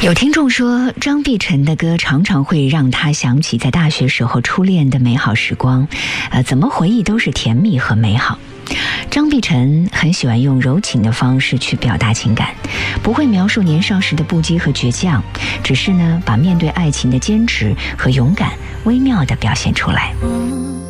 有听众说，张碧晨的歌常常会让他想起在大学时候初恋的美好时光，怎么回忆都是甜蜜和美好。张碧晨很喜欢用柔情的方式去表达情感，不会描述年少时的不羁和倔强，只是呢，把面对爱情的坚持和勇敢微妙地表现出来。